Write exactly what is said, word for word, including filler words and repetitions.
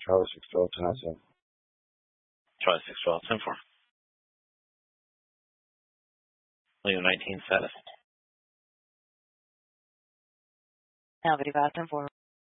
Charlie six twelve ten seven. Charlie six twelve ten four. Leo nineteen status. Now, Goody five ten four.